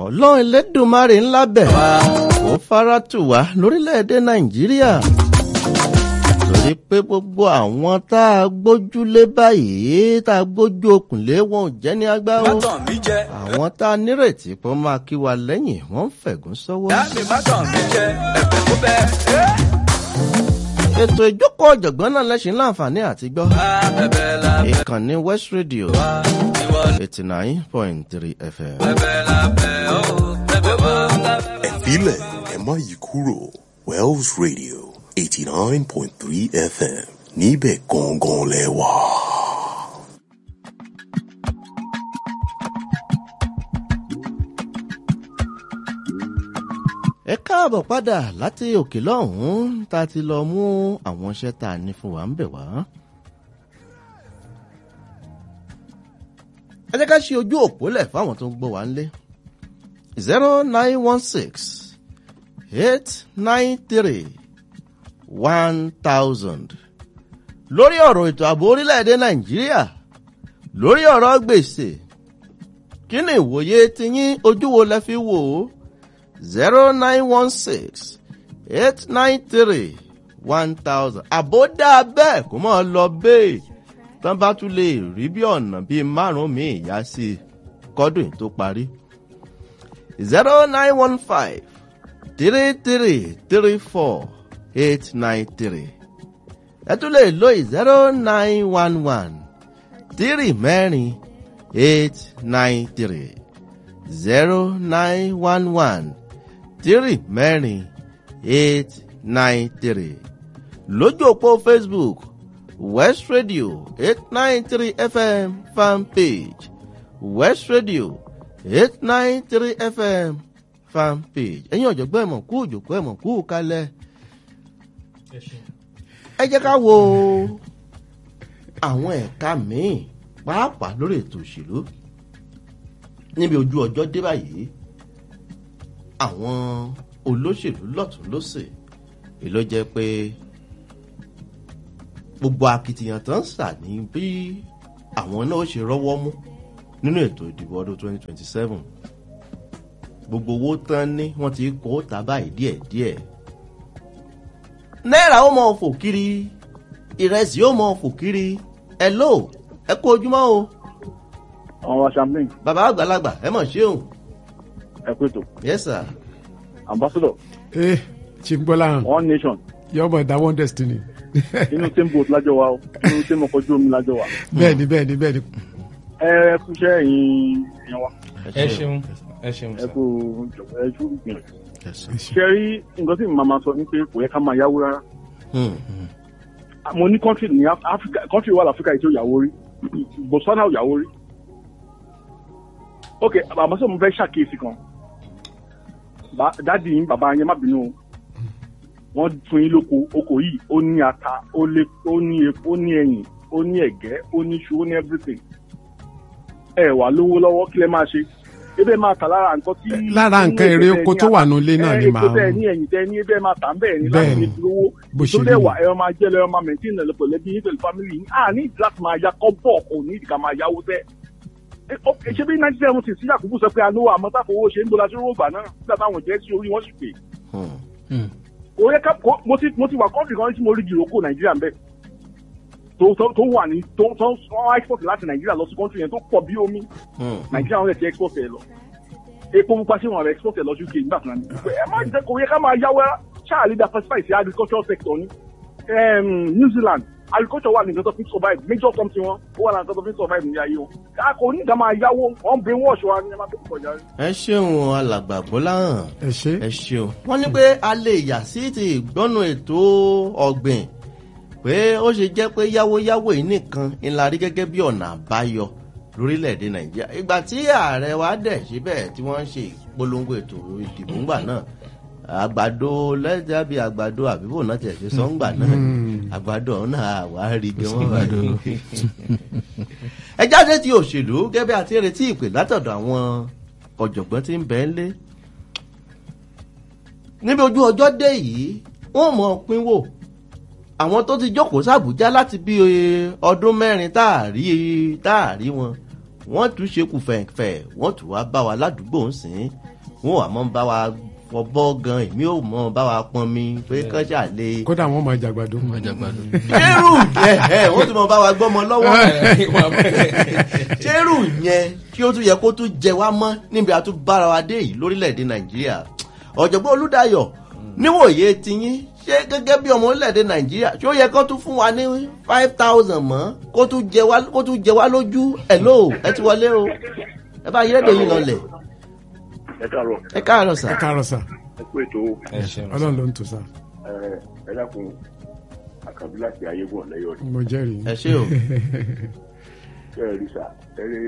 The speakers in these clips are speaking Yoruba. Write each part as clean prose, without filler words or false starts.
ọlọ́run Elédùmarè ńlá bẹ̀ ó fara tù wá lórílẹ̀‐èdè Nàìjíríà torí pé gbogbo àwọn tá a gbójúlé báyìí tá a gbójú okùnlé wọn ò jẹ́ ní agbá o àwọn tá a nírètí pé wọ́n máa kí wa lẹ́yìn wọ́n ń fẹ̀gún sọ́wọ́. ètò ìjókòó ọ̀jọ̀gbọ́n náà lẹ́sìn láǹfààní àti gbọ́ ìkànnì West Radio 89.3 FM. ẹ̀fílẹ̀ ẹ̀ má yí kúrò Wells Radio 89.3 FM níbẹ̀ gangan lẹ́wà. ẹ káàbọ̀ padà láti òkè lọ́hùn-ún tá a ti lọ mú àwọn iṣẹ́ tá a ní fún wa ń bẹ̀ wá. ẹ jẹ́ ká ṣe ojú òpó lẹ̀ fáwọn tó ń gbọ́ wa ńlé 0916-893-1000 lórí ọ̀rọ̀ ètò ààbò orílẹ̀-èdè Nàìjíríà lórí ọ̀rọ̀ gbèsè kí ni ìwòye tiyín ojú wo lẹ fi wò ó 0916-893-1000 àbódà bẹ́ẹ̀ kó mọ́ lọ bẹ́ẹ̀ tán bá tún lè rí bí ọ̀nà bíi márùn-ún mi ìyá sí kọ́dún tó parí 0915-3334-893 ẹ tún lè lo 0911-3-893 0911-3-893 lójú òpó Facebook West Radio 893 FM fan page West Radio 893 FM fan page ẹ̀yin ọ̀jọ̀gbọ́n ẹ̀mọ̀ kú òjòkó ẹ̀mọ̀ kú kalẹ̀ ẹ jẹ́ ká wo àwọn ẹ̀ka míì pàápàá lórí ètò òṣèlú níbi ojú ọjọ́ dé báyìí àwọn olóṣèlú lọ́tún lósì èló jẹ́ pé gbogbo akitiyan tó ń sà ní bí àwọn náà ṣe rọ́wọ́ mú nínú ètò ìdìbò ọdún 2027 gbogbo owó tán ní wọ́n ti kó ta báyìí díẹ̀díẹ̀ náírà ó mọ fò kiri ìrẹsì ó mọ fò kiri hello ẹ kú ojúmọ́ o. àwọn champagne. bàbá àgbàlagbà ẹ mọ̀ ṣéun. ẹ pé tó. yes sir. ambassador. Chief Gbọ́láhàn. One Nation. yọmọ ìdá one destiny. inú same boat lájọ wa o inú same ọkọ̀ ojú omi lájọ wa. bẹ́ẹ̀ni. ẹ kúṣẹ́ ẹ̀yin èèyàn wa. ẹ ṣeun. ẹ kú ẹ ṣú gbìyànjú. ṣe rí nǹkan tí màmá sọ ní pé kò yẹ ká máa yáwó rárá. mo ní country ní Africa country wà láfíríkà yìí tí ó yàwó rí Botswana ò yàwó rí. ok àmọ́ sọ mo fẹ́ ṣàkíyèsí kan dáàdì yín bàbá yẹn má bínú o wọ́n fún yín lóko oko yìí ó ní ata ó ní epo ó ní ẹyìn ó ní ẹ̀gẹ́ ó ní iṣu ó ní everything ẹ wà lówó lọ́wọ́ kí lẹ máa ṣe ebe máa tà lára nǹkan tí. lára nǹkan èrè oko tó wà nílé náà ni màá. èkó tẹ ní ẹ̀yìn tẹ ní ebe máa tà ń bẹ́ẹ̀ ní láti ní lówó tó lè wà ẹ máa jẹ́ lọ́wọ́ máa maintain ẹ̀ pẹ̀lú ẹbí yín pẹ̀lú family yín ní láti máa ya kọ́ bọ̀ kò ní ìdíkà máa yáwó tẹ́. ṣé bí 1970 sí Yakubu sọ pé alówó àmọ́ táfowó ṣe ń bọ́lá sí rògbà náà nígbà táwọn jẹ́ sí orí wọn sì pè. mo ti wà kọ́ńtì kan tí mo rí jìròkó Nàìjíríà ń bẹ̀ tó wà ní tó export láti Nàìjíríà lọ sí kọ́ńtì yẹn tó pọ̀ bí omi Nàìjíríà wọn lè ti export ẹ lọ epo pupa sí wọn rẹ export ẹ lọ sí UK nígbà kan ní ẹ má jẹ kò yẹ ká máa yáwó ṣáà lè diversify sí agricultural sector ní New Zealand agriculture wà ní nǹkan tó fi survive major company wọn ó wà ní nǹkan tó fi survive ní ayé wọn kò ní ìdá máa yáwó wọn brain wash wa ní ẹ má tó kọjá rí. ẹ ṣeun alàgbà Gbọ́láhàn ẹ ṣeun wọ́n ní pé a lè yà sí ti ìgbọ́nù ètò ọ̀gbìn pé ó ṣe jẹ́ pé yáwóyáwó yìí nìkan ńlá rí gẹ́gẹ́ bí ọ̀nà àbáyọ lórílẹ̀‐èdè Nàìjíríà ìgbà tí ààrẹ wa dẹ̀ síbẹ̀ tí wọ́n ń ṣe ìpolongo ètò ìdìbò ńgbà náà àgbàdo lẹ́jà bíi àgbàdo àbíbò náà tiẹ̀ ṣe sọ́ngbà náà àgbàdo náà wà á rí bí wọ́n bá dé. ẹ jáde ti òṣèlú gẹ́gẹ́ àti retí ìpè látọ̀dọ̀ àwọn ọ̀jọ̀gbọ́n tí ń bẹ ńlé níbi ojú ọjọ́ dé yìí wọ́n mọ̀ pínwó àwọn tó ti jókòó sàbújá láti bí ọdún mẹ́rin táàrí wọn wọ́n tún ṣe kù fẹ̀fẹ̀ wọ́n tún wá bá wa ládùúgbò ń sìn wọ́n wà mọ́ bá wa fọbọ́ gan èmi ò mọ́ bá wa pọn mi pé kán ṣàlè. kódà wọ́n máa jàgbàdo. ṣérù yẹn wọ́n tún mọ́ bá wa gbọ́mọ lọ́wọ́ ṣérù yẹn kí ó tún yẹ kó tún jẹ wá mọ́ níbi àtúbára wa dé yìí lórílẹ̀‐èdè nàìjíríà ọ̀jọ̀gbọ́n olúdáyọ̀ níwòye tiyín ṣé gẹ́gẹ́ bí ọmọ orílẹ̀‐èdè nàìjíríà ṣé ó yẹ kó tún fún wa ní 5,000 mọ́ kó tún jẹ wá lójú ẹ̀ lóò ẹ ti wọlé o ẹ bá yẹ́dẹ̀ yín lọlẹ̀. ẹ káàárọ̀ sà. ẹ káàárọ̀ sà. ẹ kú ètò. ọlọ́run ló ń tò sà. ẹ dákun àkàbí láti ayégun ọ̀lẹ́yọ̀ ni. mo jẹ́rìí. ẹ ṣé o. ṣé ẹ rí sà ẹ rí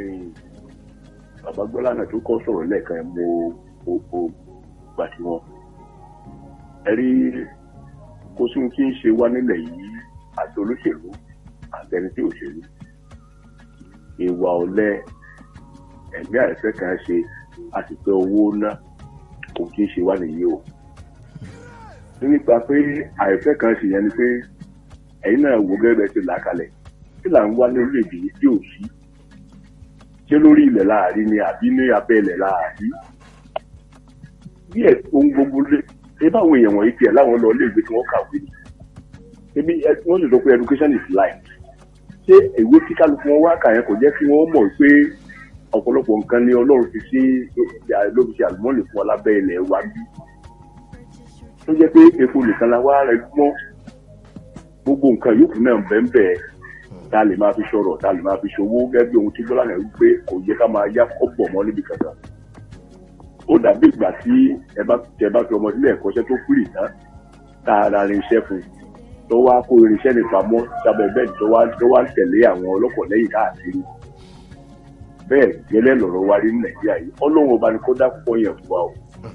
bàbá gbọ́lá náà tó kọ́ sọ̀rọ̀ lẹ́ẹ̀kan mo gbà tí wọ́n. ẹ rí kó sí ohun tí ń ṣe wá nílẹ̀ yìí àti olóṣèlú àtẹni tí òṣèlú ìwà ọ̀lẹ ẹ̀mí àìfẹ́ kan ṣe a sì pé owó ná kò kí ń ṣe wá nìyí o. nípa pé àìfẹ́ kan ṣe yẹn ni pé ẹ̀yin náà wò gẹ́gẹ́ ti là kalẹ̀ tí là ń wá ní orílẹ̀-èdè yìí tí ò sí ṣé lórí ilẹ̀ láàrin ni àbí ní abẹ́ ilẹ̀ láàrin. bí ẹ̀ ohun gbogbo lé ṣé báwọn èèyàn wọ̀nyí tiẹ̀ láwọn lọ iléèwé tí wọ́n kàwé ni. ebi wọ́n lè sọ pé education is life. ṣé ìwé tí kálukú wọn wá kà yẹn kò jẹ́ kí wọ́n mọ̀ pé ọ̀pọ̀lọpọ̀ nǹkan ni ọlọ́run fi ṣe lóbi ṣe àlùmọ́ọ́nì fún alábẹ́ ilẹ̀ wa bí. tó jẹ́ pé epo nìkan la wá rẹ̀ gbọ́n gbogbo nǹkan yòókù náà bẹ́ẹ̀ tá a lè máa fi ṣọ̀rọ̀ tá a lè máa fi ṣòwò gẹ́gẹ́ bí ohun tí Bọ́lá náà wípé kò yẹ ká máa yá ọ̀pọ̀ mọ́ níbi kankan. ó dàbí ìgbà tí ẹ bá fi ọmọ sílẹ̀ ẹ̀kọ́ṣẹ́ tó kúrì tán tá a ra irinṣẹ́ fún tó wá kó irinṣẹ́ nípamọ́ sábẹ́ bẹ́ẹ̀ tó wá tẹ̀lé àwọn ọlọ́pọ̀ lẹ́yìn káàkiri. bẹ́ẹ̀ gẹ́lẹ́ lọ̀rọ̀ wa rí ní nàìjíríà yìí ọlọ́run ọba ni kó dá púpọ̀ yẹn fún wa o.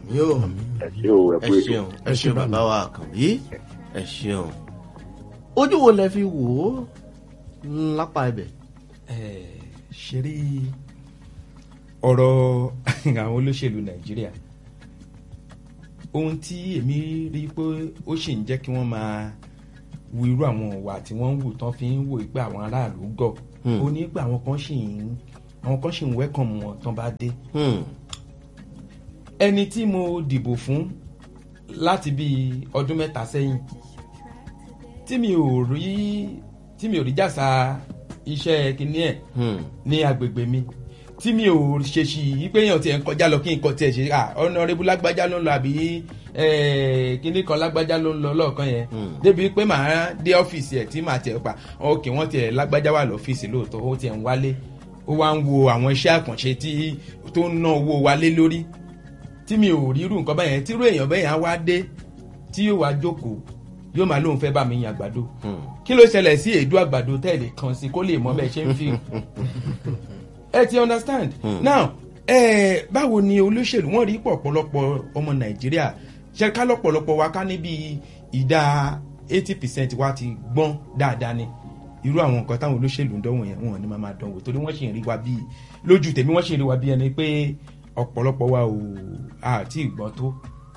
ẹ ṣé bàbá wa Àkànbí ẹ ṣeun ojú wo lẹ fi wò ó lápá ibẹ̀. ṣe rí ọ̀rọ̀ àwọn olóṣèlú nàìjíríà ohun tí èmi rí pé ó sì ń jẹ́ kí wọ́n máa wu irú àwọn ìwà tí wọ́n ń wù tán fi ń wò pé àwọn aráàlú gọ̀ ó ní pé àwọn kan sì ń wẹ́kàn wọn tán bá dé. ẹni tí mo dìbò fún láti bí ọdún 3 sẹ́yìn tí mi ò rí jàsà iṣẹ́ kìíní ẹ̀ ní agbègbè mi tí mi ò ṣe sí i pé èèyàn tiẹ̀ ń kọjá lọ kí n kọ tiẹ̀ ṣe ọ̀nàrẹ́bù lágbájá ló ń lọ àbí kíní kan lágbájá ló ń lọ lọ́ọ̀kan yẹn débi pé màá dé ọ́fíìsì ẹ̀ tí màá tiẹ̀ pa òkè wọ́n tiẹ̀ lágbájá wà lọ́fíìsì lóòótọ́ ó tiẹ̀ ń wálé ó wá ń wo àwọn iṣẹ́ àkànṣe tó ń ná owó wálé lórí tí mi ò rí irú nǹkan báyẹn tí irú èèyàn bẹ́yẹn á wá dé tí yóò wá jókòó yóò máa lóun fẹ́ bá mi yan àgbàdo kí ló ṣẹlẹ̀ sí èédú àgbàdo tẹ́lẹ̀ kan sí kó lè mọ bẹ́ẹ̀ ṣe ń fi ẹ ti understand now báwo ni olóṣèlú wọ́n rí pọ̀pọ̀lọpọ̀ ọmọ nàìjíríà ṣe ká lọ́pọ̀lọpọ̀ wa ká níbi ìdá 80% wa ti gbọ́n dáadáa ni irú àwọn nǹkan táwọn olóṣèlú ń dánwò yẹn wọn ni máa dánwò torí wọ́n sì ń rí wa bí lójú tèmi wọ́n sì ń rí wa bí ẹni pé ọ̀pọ̀lọpọ̀ wa ò àti ìgbọ́n tó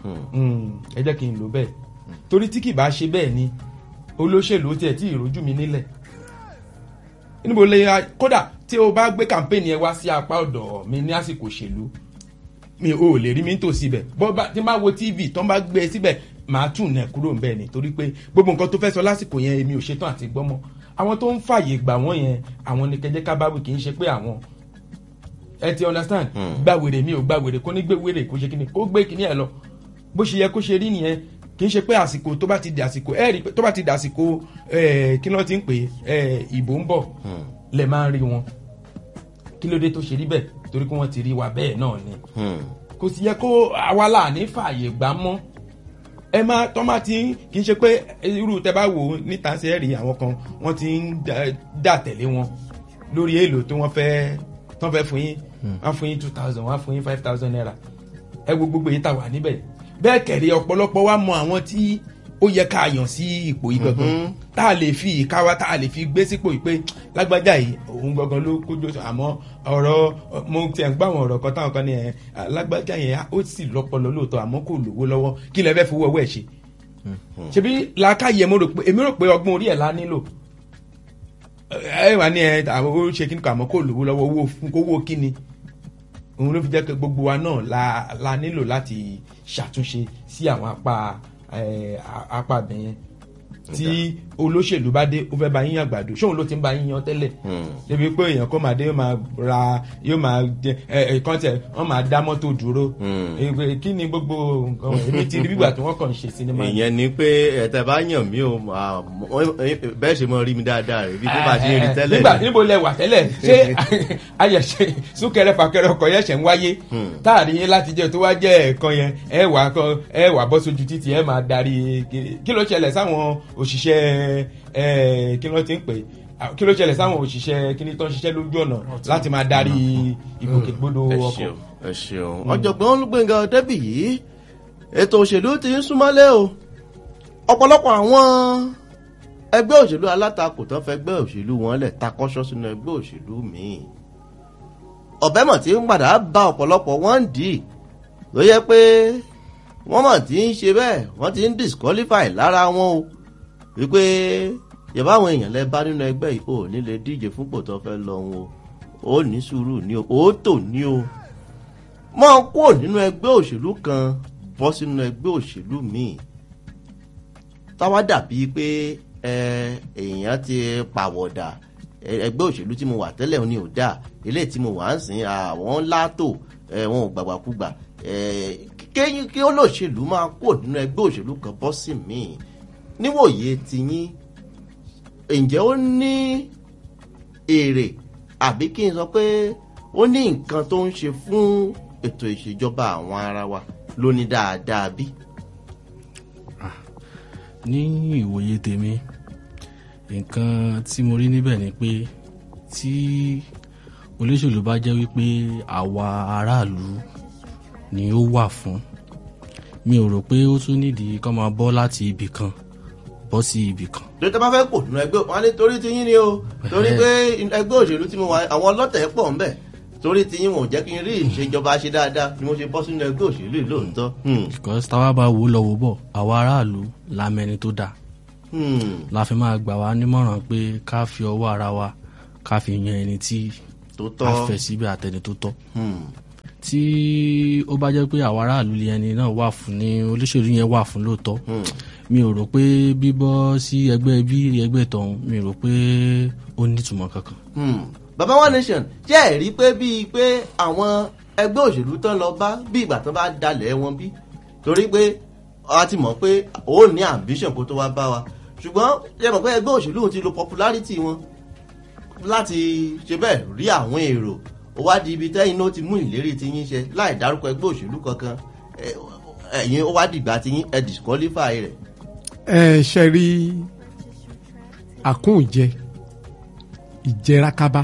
ẹ jẹ́ kí n lò bẹ́ẹ̀ torí tí kì bá ṣe bẹ́ẹ̀ ni olóṣèlú tiẹ̀ tí ìrójú mi nílẹ̀ níbo lè kódà tí o bá gbé kàmpéènì ẹ wá sí apá ọ̀dọ̀ mi ní àsìkò òṣèlú mi ò lè rí mi tó síbẹ̀ bọ́ tí máa wo tv tó ń bá gbé síbẹ̀ máa tún nẹ̀ kúrò ń bẹ́ẹ̀ ni torí pé gbogbo nǹkan tó fẹ́ sọ lásìkò yẹn èmi ò ṣetán àti gbọ́mọ́ àwọn tó ń fààyè gbà wọ́n yẹn àwọn ní kẹjẹ́ ká bá wí kì í ṣe pé àwọn ẹ ti understand gbà wèrè mi ò gbà wèrè kó ní gbé wèrè kó ṣe kíni kó gbé kíní ẹ lọ bó ṣe yẹ kó ṣe rí nìyẹn kì í ṣe pé àsìkò tó bá ti di àsìkò rí tó bá ti di àsìkò kí ló ti ń pè ìbò ń bọ̀ lẹ máa ń rí wọn kí ló dé tó ṣe rí bẹ́ẹ̀ torí pé wọ́n ti rí wa bẹ́ẹ̀ náà ni kò sì yẹ kó àwa là ní fààyè gbà mọ́ ẹ máa tọ́ máa ti kì í ṣe pé irú tẹ bá wò níta ṣe rí àwọn kan wọ́n ti ń dà tẹ̀lé wọn lórí èlò tó wọ́n fẹ́ fún yín wọ́n fún yín 2,000 wọ́n fún yín 5,000 naira ẹ wo gbogbo yìí tà wà níbẹ̀ bẹ́ẹ̀ kẹ̀rí ọ̀pọ̀lọpọ̀ wa mọ àwọn tí ó yẹ ká yàn sí ipò yìí gangan tá a lè fi ìka wa tá a lè fi gbé sípò yìí pé lágbájá yìí òun gangan ló kójú àmọ́ ọ̀rọ̀ mo ti ẹ̀ ń gbọ́ àwọn ọ̀rọ̀ kan táwọn kan ní ẹ̀ lágbájá yẹn ó sì lọ́pọlọ lóòótọ́ àmọ́ kò lówó lọ́wọ́ kí lẹ fẹ́ fowó ọwọ́ ẹ̀ ṣe ṣebí làákàyè èmi rò pé ọgbọ́n orí ẹ̀ la nílò ẹ wà ní àwọn owó ṣe kíni kò àmọ́ kò lówó lọ́wọ́ owó fún kówó kíni òun ló fi jẹ́ pé gbogbo wa náà la nílò láti ṣàtúnṣe sí àwọn apá bẹ̀yẹn tí olóṣèlú bá dé ó fẹ́ bá yín àgbàdo ṣóun ló ti ń bá yín yan tẹ́lẹ̀ débi pé èèyàn kọ́ máa dé yóò máa jẹ ẹ̀kan tẹ̀ wọ́n máa dá mọ́tò dúró kí ni gbogbo nǹkan èmi ti rí bígbà tí wọ́n kàn ń ṣe sinimá. ìyẹn ni pé ẹ̀tẹ̀ bá yàn mí o bẹ́ẹ̀ ṣe mọ rí mi dáadáa rẹ̀ bí tó bá ṣe rí tẹ́lẹ̀. nígbà níbo lẹ wà tẹ́lẹ̀ ṣé ayẹ̀ṣe súnkẹrẹ fàkẹrẹ ọkọ̀ yẹn ṣẹ̀ ń wáyé táàrí yín láti jẹ́ tó wá jẹ́ ẹ̀kan yẹn ẹ wà bọ́ sójú títì ẹ máa darí kí ló ṣẹlẹ̀ sáwọn òṣìṣẹ́ kí ló ti ń pè kí ló ṣẹlẹ̀ sáwọn òṣìṣẹ́ kí ni tó ń ṣiṣẹ́ lójú ọ̀nà láti máa darí ìgbòkègbodò ọkọ̀. ẹ ṣeun ọ̀jọ̀gbọ́n Olúgbénga Ọdẹ́bíyì ètò òṣèlú ti ń súnmọ́lé o ọ̀pọ̀lọpọ̀ àwọn ẹgbẹ́ òṣèlú alátakò tó fẹ́ gbé òṣèlú wọn lẹ̀ takọ́ṣọ́ sínú ẹgbẹ́ òṣèlú míì ọ̀bẹ́mọ̀ tí ń padà bá ọ̀pọ̀lọpọ̀ wọn dì í ló yẹ pé wọ́n mọ̀ tí ń ṣe bẹ́ẹ̀ wọ́n ti ń disqualify lára wọn o wípé yẹ̀bá àwọn èèyàn lẹ bá nínú ẹgbẹ́ yìí ò ní lè díje fúnpò tó fẹ́ lọ wọn o ò ní sùúrù ní o ò tò ní o mọ́ kúrò nínú ẹgbẹ́ òṣèlú kan bọ́ sínú ẹgbẹ́ òṣèlú míì táwa dàbí pé èèyàn ti pàwọ̀dà ẹgbẹ́ òṣèlú tí mo wà tẹ́lẹ̀ ní ò dáa eléyìí tí mo wà ń sìn àwọn látò wọn ò gbàgbàkúgbà kí olóṣèlú máa kúrò nínú ẹgbẹ́ òṣèlú kan bọ́ sí míì níwòye tiyín ǹjẹ́ ó ní èrè àbí kí n sọ pé ó ní nǹkan tó ń ṣe fún ètò ìṣèjọba àwọn ará wa ló ní dáadáa bí? ní ìwòye tèmi nǹkan tí mo rí níbẹ̀ ni pé tí olóṣèlú bá jẹ́ wípé àwa aráàlú ni ó wà fún mi ò rò pé ó tún nídìí kó máa bọ́ láti ibì kan bọ́ sí ibì kan. torí tó bá fẹ́ pò nínú ẹgbẹ́ wọn ní torí tiyín ni o torí pé ẹgbẹ́ òṣèlú tí mo wà àwọn ọlọ́tẹ̀ pọ̀ ńbẹ̀ torí tiyín wọn ò jẹ́ kí n rí ìṣèjọba ṣe dáadáa ni mo ṣe bọ́ sínú ẹgbẹ́ òṣèlú lóòótọ́. because táwa bá wò lọ wò bọ̀ àwa aráàlú la mẹ́ni tó dáa la fi máa gbà wá nímọ̀ràn pé ká fi ọwọ́ ara wa ká fi yan ẹni tí a fẹ́ síbẹ̀ àtẹni tó tọ́. tí ó bá jẹ́ pé àwa aráàlú ni ẹni náà wà fún ní olóṣèlú yẹn wà fún lóòótọ́ mi ò rò pé bíbọ́ sí ẹgbẹ́ bí ẹgbẹ́ tọ̀hún mi ò rò pé ó nítumọ̀ kankan. Baba One Nation jẹ́ ẹ̀rí pé bíi pé àwọn ẹgbẹ́ òṣèlú tán lọ bá bí ìgbà tán bá dalẹ̀ wọn bí torí pé a ti mọ̀ pé ó ní ambition kó tó wá bá wa ṣùgbọ́n ṣe mọ̀ pé ẹgbẹ́ òṣèlú ti lo popularity wọn láti ṣe bẹ́ẹ̀ rí àwọn èrò ó wá di ibi tẹ́yìn náà ti mú ìlérí ti yín ṣe láì dárúkọ ẹgbẹ́ òṣèlú kankan ẹ̀yin ó wá dìgbà ti yín ẹ disqualify rẹ̀. ṣe rí àkúnjẹ ìjẹrakaba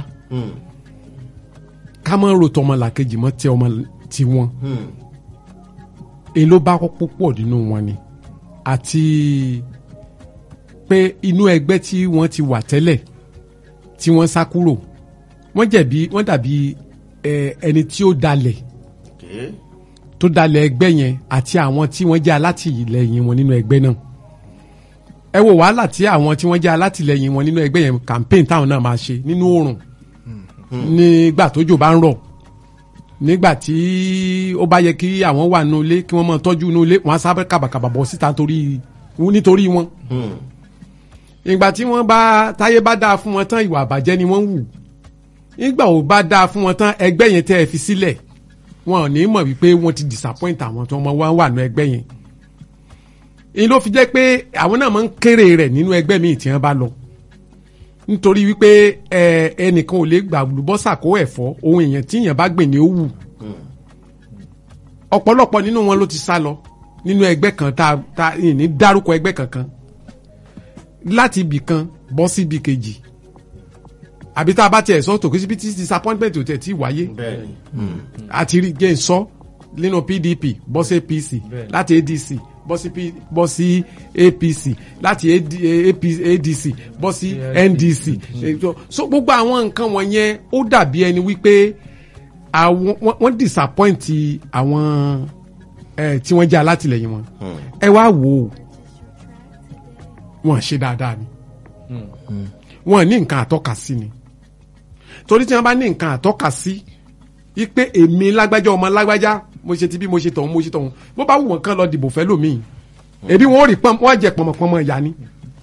ká máa ń ro tọmọ làkejì mọ́ tẹ ọmọ tiwọn èyí ló bá kọ́kọ́ pọ̀ nínú wọn ni àti pé inú ẹgbẹ́ tí wọ́n ti wà tẹ́lẹ̀ tí wọ́n sá kúrò wọ́n dàbí ẹni tí ó dalẹ̀ tó dalẹ̀ ẹgbẹ́ yẹn àti àwọn tí wọ́n jẹ́ alátìlẹyìn wọn nínú ẹgbẹ́ náà ẹ wo wàhálà tí àwọn tí wọ́n jẹ́ alátìlẹyìn wọn nínú ẹgbẹ́ yẹn campaign táwọn náà máa ṣe nínú oòrùn nígbà tójò bá ń rọ̀ nígbà tí ó bá yẹ kí àwọn wà nínú ilé kí wọ́n máa tọ́jú nínú ilé wọ́n á sábẹ́ kàbàkàbà bọ́ síta nítorí wọn. ìgbà tí wọ́n bá táyé bá dáa fún wọn tán ìwà àbàjẹ́ ni wọ́n wù nígbà ò bá dáa fún wọn tán ẹgbẹ́ yẹn tẹ́ ẹ fi sílẹ̀ wọn ò ní mọ̀ wípé wọ́n ti disappoint àwọn tó wọ́n wà nínú ẹgbẹ́ yẹn. èyí ló fi jẹ́ pé àwọn náà máa ń kéré rẹ̀ nínú ẹgbẹ́ míì tí wọ́n bá lọ nítorí wípé ẹnìkan ò lè gbà lùbọ́sà kó ẹ̀fọ́ ohun èèyàn tí èèyàn bá gbìn ní ó wù ọ̀pọ̀lọpọ̀ nínú wọn ló ti sá lọ nínú ẹgbẹ́ kan tá ní dárúkọ ẹgbẹ́ kankan láti ibì kan bọ́ sí ibì kejì àbí tá a bá tiẹ̀ sọ tòkí síbi tí disappointment ò tẹ̀ tí wáyé àti rí jẹ́ sọ nínú PDP bọ́ sí APC láti ADC bọ́ sí APC láti ADC bọ́ sí NDC so gbogbo àwọn nǹkan wọ̀nyẹn ó dàbí ẹni wípé wọ́n disappoint àwọn tí wọ́n jẹ́ alátìlẹyìn wọn ẹ wá wò ó wọ́n ṣe dáadáa ni wọn ní nǹkan àtọ́ka sí ni torí tí wọ́n bá ní nǹkan àtọ́ka sí ipe èmi lágbájá ọmọ lágbájá mo ṣe ti bí mo ṣe tọ̀hún bó bá wù wọ́n kán lọ dìbò fẹ́ lómìn ebi wọn ò rí wọ́n jẹ pọ̀mọ̀pọ̀mọ̀ ìyá ni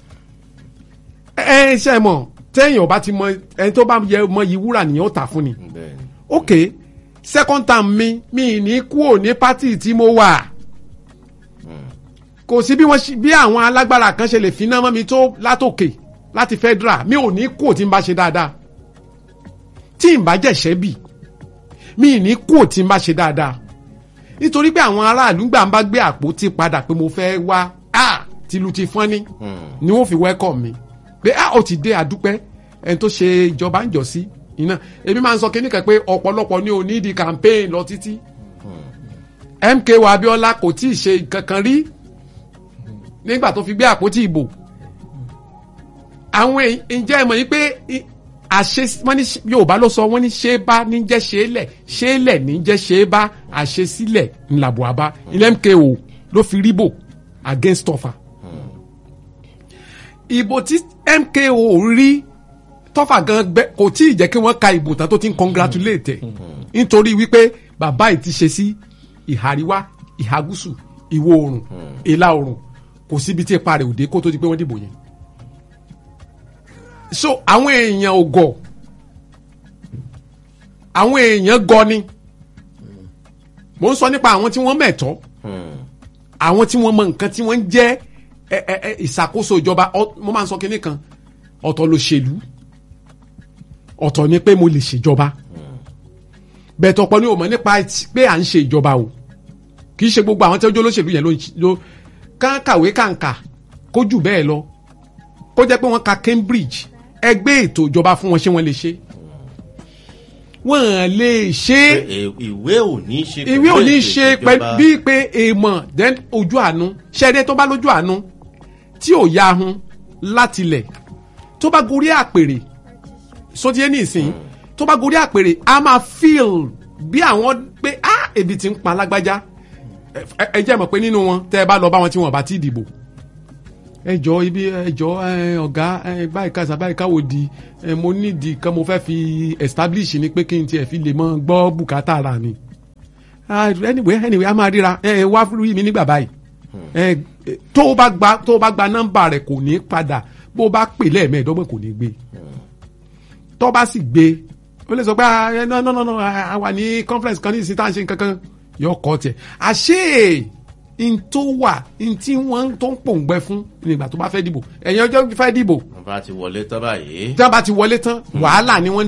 ṣe mọ̀ tẹ́yìn ọba ti mọ ẹni tó bá yẹ mọ yìí wúrà nìyẹn ó tà fún ni ok second term mi ní kúrò ní pátì tí mo wà kò sí bí àwọn alágbára kan ṣe lè fi náà mọ́ mi tó látòkè láti federal mi ò ní kúrò tí n bá ṣe dáadáa tí n bá jẹ̀ṣẹ́ bì mi ní kúrò tí n bá ṣe dáadáa nítorí pé àwọn aráàlú gbà ń bá gbé àpótí padà pé mo fẹ́ wá tìlù ti fọ́n ní ni wọ́n fi welcome mi pé ó ti dé àdúpẹ́ ẹni tó ṣe ìjọba ń jọ sí iná èmi máa ń sọ kíní kan pé ọ̀pọ̀lọpọ̀ ní òní di campaign lọ títí MKO Abiola kò tí ì ṣe kankan rí nígbà tó fi gbé àpótí ìbò àwọn ǹjẹ́ ẹ mọ̀ yí pé wọ́n ní Yorùbá ló sọ wọ́n ní ṣé bá ní jẹ́ ṣé lẹ̀ ní jẹ́ ṣé bá àṣesílẹ̀ ńlàbọ̀ àbá ilé MKO ló fi ríbò against Tọ́fà ìbò tí MKO rí Tọ́fà gan kò tí ì jẹ́ kí wọ́n ka ìbò tán tó ti ń congratulate nítorí wípé bàbá yìí ti ṣe sí ìhà àríwá ìhà gúúsù ìwọ̀ oòrùn ìlà oòrùn kò síbi tí ipa rẹ̀ òde kó tó di pé wọ́n dìbò yẹn so àwọn èèyàn ò gọ̀ àwọn èèyàn gọ̀ ni mò ń sọ nípa àwọn tí wọ́n mẹ̀tọ́ àwọn tí wọ́n mọ nǹkan tí wọ́n ń jẹ́ ìṣàkóso ìjọba mo máa ń sọ kinní kan ọ̀tọ̀ lòṣèlú ọ̀tọ̀ ni pé mo lè ṣèjọba bẹ́ẹ̀ tọpọ ni o mọ̀ nípa pé à ń ṣe ìjọba o kì í ṣe gbogbo àwọn tí ó jẹ́ olóṣèlú yẹn ló kàwé kàǹkà kó jù bẹ́ẹ̀ lọ kó jẹ́ pé wọ́n ka Cambridge ẹgbẹ́ ètò ìjọba fún wọn ṣé wọ́n lè ṣe wọ́n lè ṣe ìwé ò ní ṣe pẹ̀lú bíi pé èèmọ̀ then ojú àánú ṣẹ́ẹ́dẹ́ tó bá lójú àánú tí ò ya hun látilẹ̀ tó bá gorí àpèrè sótíyé ní ìsìn tó bá gorí àpèrè a máa feel bí àwọn pé ebi ti ń pa lágbájá ẹ jẹ́ mọ̀ pé nínú wọn tẹ́ ẹ bá lọ bá wọn tí wọn bá ti dìbò ẹjọ́ ibi ẹjọ́ ọ̀gá báyìí kásá báyìí káwò di mo nídìí kan mo fẹ́ fi establish ni pé kí n tiẹ̀ fi lè mọ gbọ́ bùkátà ara mi anyway a máa ríra wá rí mi nígbà báyìí tó o bá gba nọ́mbà rẹ̀ kò ní padà bó o bá pè lẹ́ẹ̀mẹ́ẹ̀dọ́gbọ̀n kò ní gbé tó o bá sì gbé o lè sọ pé no a wà ní conference kan ní ìsìn tá à ń ṣe kankan yọ kọ́ tiẹ̀ àṣé n tó wà n tí wọ́n tó ń pòǹgbẹ fún nígbà tó bá fẹ́ dìbò ẹ̀yin ọjọ́ fẹ́ dìbò. wọ́n bá ti wọlé tán báyìí. tí wọ́n bá ti wọlé tán wàhálà ni wọ́n